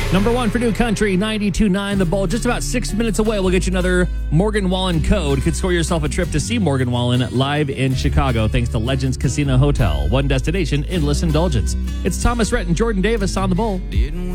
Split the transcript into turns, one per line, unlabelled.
Number one for New Country, 92.9 The Bull. Just about 6 minutes away, we'll get you another Morgan Wallen code. Could score yourself a trip to see Morgan Wallen live in Chicago, thanks to Legends Casino Hotel. One destination, endless indulgence. It's Thomas Rhett and Jordan Davis on The Bull.